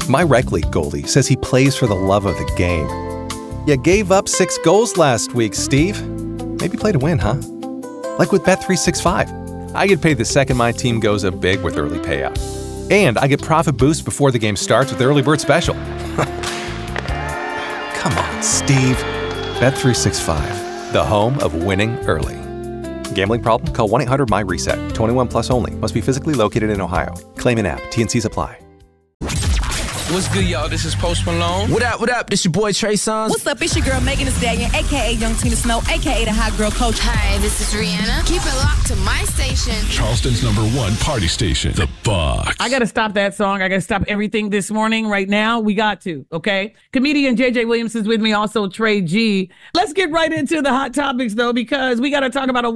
My rec league goalie says he plays for the love of the game. You gave up 6 goals last week, Steve. Maybe play to win, huh? Like with Bet365. I get paid the second my team goes up big with early payout. And I get profit boosts before the game starts with the Early Bird Special. Come on, Steve. Bet365, the home of winning early. Gambling problem? Call 1-800-MY-RESET. 21 plus only. Must be physically located in Ohio. Claim in app. T&Cs apply. What's good, y'all? This is Post Malone. What up? This your boy Trey Songz. What's up? It's your girl Megan Thee Stallion, a.k.a. Young Tina Snow, a.k.a. the Hot Girl Coach. Hi, this is Rihanna. Keep it locked to my station. Charleston's #1 party station, The Box. I got to stop that song. I got to stop everything this morning right now. We got to, okay? Comedian J.J. Williams is with me, also Trey G. Let's get right into the hot topics, though, because we got to talk about a